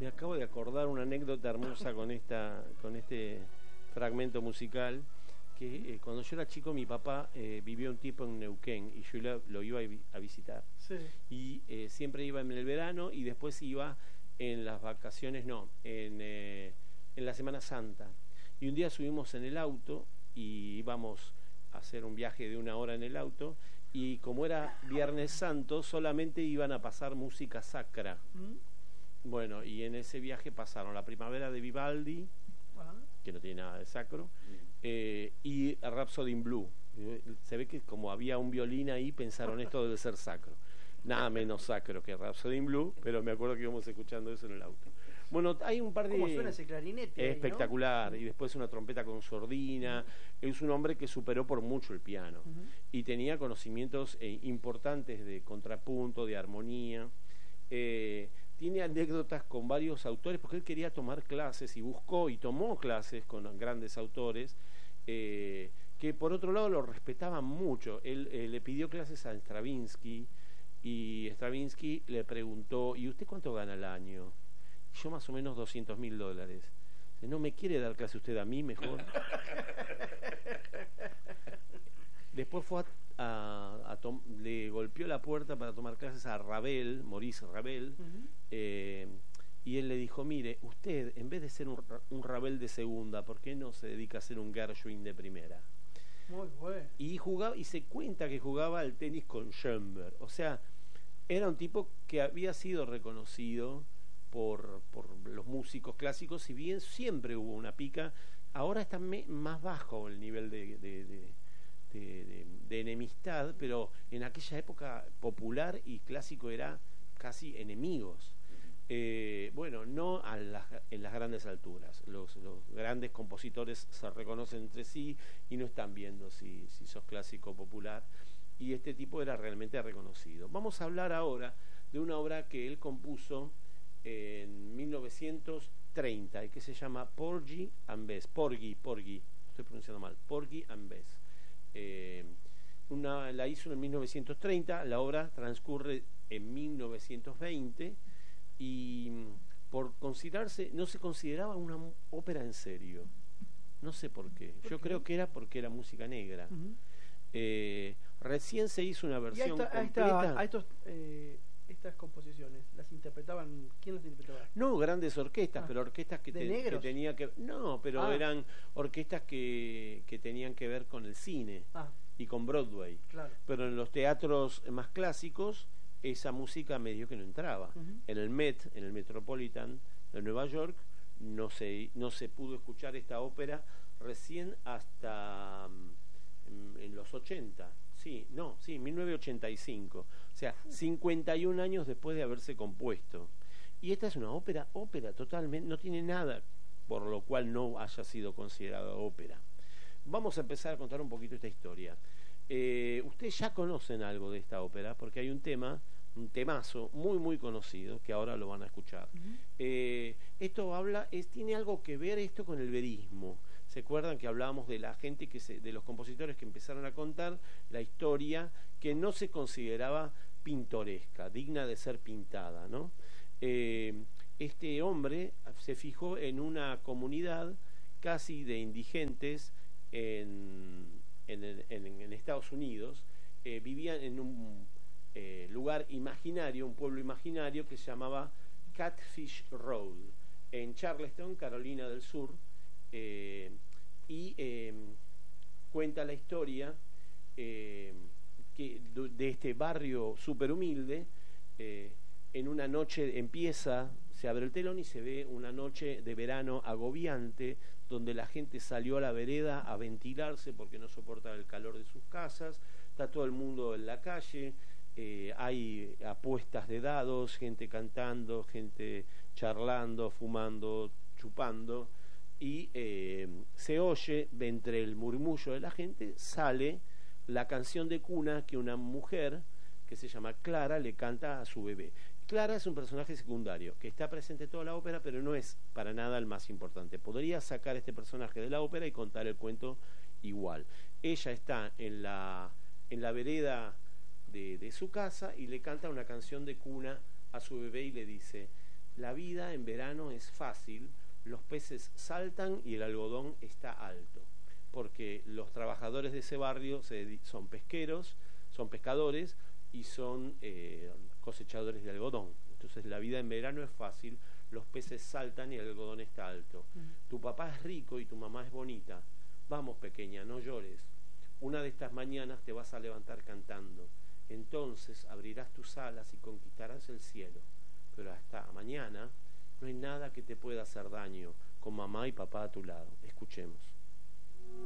Me acabo de acordar una anécdota hermosa con este fragmento musical, que cuando yo era chico mi papá vivió un tiempo en Neuquén y yo lo iba a visitar. Sí. Y siempre iba en el verano y después iba en las vacaciones, no, en la Semana Santa. Y un día subimos en el auto y íbamos a hacer un viaje de 1 hora en el auto, y como era Viernes Santo solamente iban a pasar música sacra. Bueno, y en ese viaje pasaron La Primavera de Vivaldi, que no tiene nada de sacro, y Rhapsody in Blue. Se ve que como había un violín ahí, pensaron esto debe ser sacro. Nada menos sacro que Rhapsody in Blue, pero me acuerdo que íbamos escuchando eso en el auto. Bueno, hay un par de... ¿Cómo suena ese clarinete? Espectacular, ¿no? Y después una trompeta con sordina. Es un hombre que superó por mucho el piano. Y tenía conocimientos importantes de contrapunto, de armonía. Tiene anécdotas con varios autores, porque él quería tomar clases y buscó y tomó clases con grandes autores, que por otro lado lo respetaban mucho. Él le pidió clases a Stravinsky, y Stravinsky le preguntó: ¿y usted cuánto gana al año? Yo más o menos $200.000. ¿No me quiere dar clase usted a mí mejor? Después fue le golpeó la puerta para tomar clases a Ravel, Maurice Ravel, y él le dijo: mire, usted en vez de ser un Ravel de segunda, ¿por qué no se dedica a ser un Gershwin de primera? Muy bueno. Y se cuenta que jugaba al tenis con Schoenberg. O sea, era un tipo que había sido reconocido por los músicos clásicos, si bien siempre hubo una pica. Ahora está más bajo el nivel de enemistad, pero en aquella época popular y clásico era casi enemigos. Bueno, no en las grandes alturas. Los grandes compositores se reconocen entre sí y no están viendo si sos clásico o popular, y este tipo era realmente reconocido. Vamos a hablar ahora de una obra que él compuso en 1930 y que se llama Porgy and Bess. Porgy, estoy pronunciando mal, Porgy and Bess. La hizo en 1930, la obra transcurre en 1920 y por considerarse, no se consideraba una ópera en serio. No sé por qué. Yo creo que era porque era música negra. Recién se hizo una versión completa. Estas composiciones, ¿las interpretaban? ¿Quién las interpretaba? No grandes orquestas, pero orquestas que tenían que... No, pero eran orquestas que tenían que ver con el cine y con Broadway. Claro. Pero en los teatros más clásicos esa música medio que no entraba. En el Met, en el Metropolitan de Nueva York, no se pudo escuchar esta ópera recién hasta en los 80. Sí, 1985. O sea, 51 años después de haberse compuesto. Y esta es una ópera totalmente, no tiene nada por lo cual no haya sido considerada ópera. Vamos a empezar a contar un poquito esta historia. Ustedes ya conocen algo de esta ópera porque hay un temazo muy muy conocido que ahora lo van a escuchar. Esto tiene algo que ver esto con el verismo. ¿Se acuerdan que hablábamos de la gente de los compositores que empezaron a contar la historia que no se consideraba pintoresca, digna de ser pintada, ¿no? Este hombre se fijó en una comunidad casi de indigentes en Estados Unidos. Vivían en un lugar imaginario, un pueblo imaginario que se llamaba Catfish Road, en Charleston, Carolina del Sur. Cuenta la historia de este barrio súper humilde. En una noche se abre el telón y se ve una noche de verano agobiante, donde la gente salió a la vereda a ventilarse porque no soportaba el calor de sus casas. Está todo el mundo en la calle, hay apuestas de dados, gente cantando, gente charlando, fumando, chupando. Y se oye, entre el murmullo de la gente, sale la canción de cuna que una mujer que se llama Clara le canta a su bebé. Clara es un personaje secundario que está presente en toda la ópera, pero no es para nada el más importante. Podría sacar este personaje de la ópera y contar el cuento igual. Ella está en la vereda de su casa y le canta una canción de cuna a su bebé y le dice: la vida en verano es fácil, los peces saltan y el algodón está alto, porque los trabajadores de ese barrio son pesqueros, son pescadores y son cosechadores de algodón. Entonces la vida en verano es fácil, los peces saltan y el algodón está alto. Tu papá es rico y tu mamá es bonita. Vamos, pequeña, no llores. Una de estas mañanas te vas a levantar cantando. Entonces abrirás tus alas y conquistarás el cielo. Pero hasta mañana no hay nada que te pueda hacer daño con mamá y papá a tu lado. Escuchemos.